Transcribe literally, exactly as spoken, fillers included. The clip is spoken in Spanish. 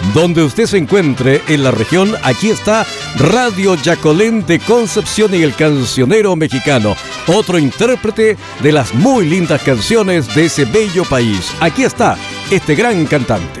Donde usted se encuentre en la región, aquí está Radio Yacolén de Concepción y el cancionero mexicano, otro intérprete de las muy lindas canciones de ese bello país. Aquí está este gran cantante.